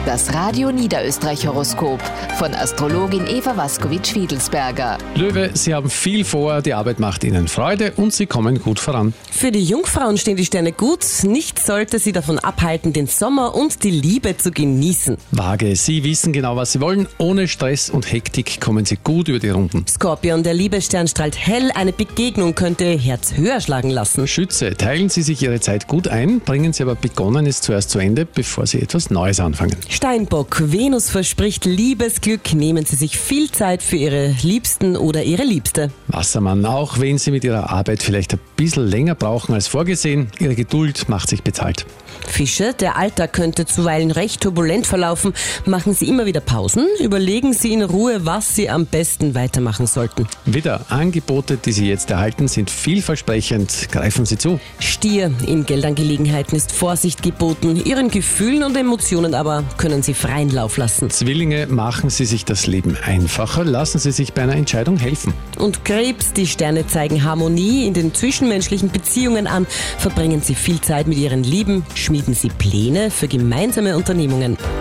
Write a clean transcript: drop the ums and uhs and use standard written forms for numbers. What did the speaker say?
Das Radio Niederösterreich Horoskop von Astrologin Eva Waskowitsch-Fiedelsberger. Löwe, Sie haben viel vor, die Arbeit macht Ihnen Freude und Sie kommen gut voran. Für die Jungfrauen stehen die Sterne gut. Nichts sollte Sie davon abhalten, den Sommer und die Liebe zu genießen. Waage, Sie wissen genau, was Sie wollen. Ohne Stress und Hektik kommen Sie gut über die Runden. Skorpion, der Liebesstern strahlt hell. Eine Begegnung könnte Ihr Herz höher schlagen lassen. Schütze, teilen Sie sich Ihre Zeit gut ein, bringen Sie aber Begonnenes zuerst zu Ende, bevor Sie etwas Neues anfangen. Steinbock, Venus verspricht Liebesglück. Nehmen Sie sich viel Zeit für Ihre Liebsten oder Ihre Liebste. Wassermann, auch wenn Sie mit Ihrer Arbeit vielleicht ein bisschen länger brauchen als vorgesehen, Ihre Geduld macht sich bezahlt. Fische, der Alltag könnte zuweilen recht turbulent verlaufen. Machen Sie immer wieder Pausen. Überlegen Sie in Ruhe, was Sie am besten weitermachen sollten. Widder, Angebote, die Sie jetzt erhalten, sind vielversprechend. Greifen Sie zu. Stier, in Geldangelegenheiten ist Vorsicht geboten. Ihren Gefühlen und Emotionen aber können Sie freien Lauf lassen. Zwillinge, machen Sie sich das Leben einfacher. Lassen Sie sich bei einer Entscheidung helfen. Und Krebs, die Sterne zeigen Harmonie in den zwischenmenschlichen Beziehungen an. Verbringen Sie viel Zeit mit Ihren Lieben. Schmieden Sie Pläne für gemeinsame Unternehmungen.